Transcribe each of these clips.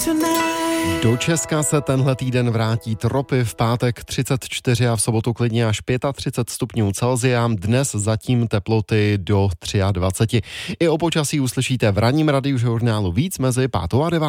Do Česka se tenhle týden vrátí tropy, v pátek 34 a v sobotu klidně až 35 stupňů Celsia, dnes zatím teploty do 23. I o počasí uslyšíte v ranním radiožurnálu víc mezi 5. a 9.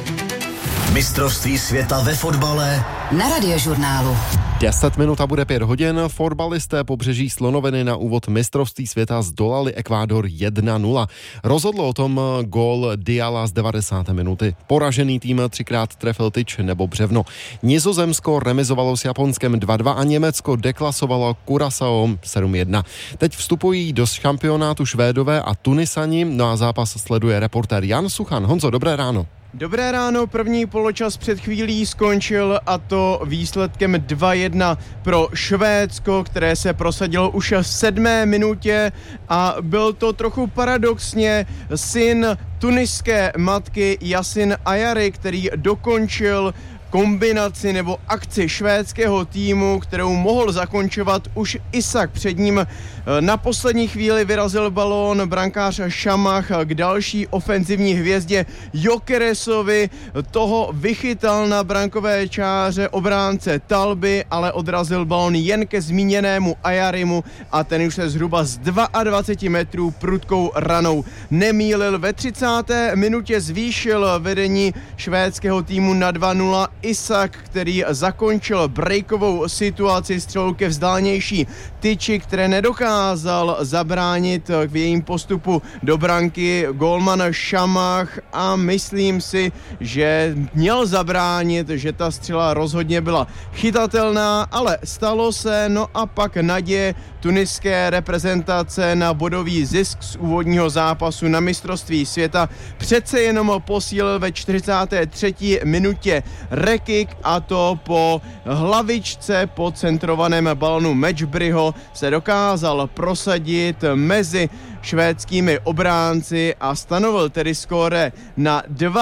Mistrovství světa ve fotbale na Radiožurnálu. 10 minut a bude 5 hodin. Fotbalisté Pobřeží Slonoviny na úvod mistrovství světa zdolali Ekvádor 1-0. Rozhodlo o tom gól Diala z 90. minuty. Poražený tým 3krát trefil tyč nebo břevno. Nizozemsko remizovalo s Japonskem 2-2 a Německo deklasovalo Curaçao 7-1. Teď vstupují do šampionátu Švédové a Tunisani, no a zápas sleduje reportér Jan Suchan. Honzo, dobré ráno. Dobré ráno, první poločas před chvílí skončil a to výsledkem 2-1 pro Švédsko, které se prosadilo už v 7. minutě a byl to trochu paradoxně syn tuniské matky Yasin Ayari, který dokončil kombinaci nebo akci švédského týmu, kterou mohl zakončovat už Isak. Před ním na poslední chvíli vyrazil balón brankář Šamach k další ofenzivní hvězdě Jokeresovi. Toho vychytal na brankové čáře obránce Talby, ale odrazil balón jen ke zmíněnému Ayarimu a ten už se zhruba z 22 metrů prudkou ranou nemýlil. Ve 30. minutě zvýšil vedení švédského týmu na 2-0 Isak, který zakončil breakovou situaci střelou ke vzdálenější tyči, které nedokázal zabránit v jejím postupu do branky gólman Šamach a myslím si, že měl zabránit, že ta střela rozhodně byla chytatelná, ale stalo se, no a pak naděje tuniské reprezentace na bodový zisk z úvodního zápasu na mistrovství světa přece jenom posílil ve 43. minutě Rekik a to po hlavičce po centrovaném balonu Mečbryho se dokázal prosadit mezi švédskými obránci a stanovil tedy skóre na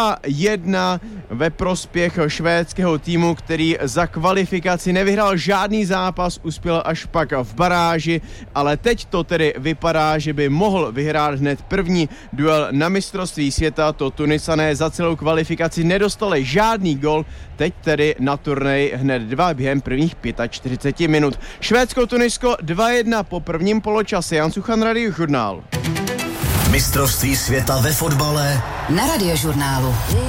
2-1 ve prospěch švédského týmu, který za kvalifikaci nevyhrál žádný zápas, uspěl až pak v baráži, ale teď to tedy vypadá, že by mohl vyhrát hned první duel na mistrovství světa. To Tunisané za celou kvalifikaci nedostali žádný gol, teď tedy na turnej hned 2 během prvních 45 minut. Švédsko-Tunisko 2-1 po prvním poločase. Jan Suchan, Radiožurnál. Mistrovství světa ve fotbale na Radiožurnálu.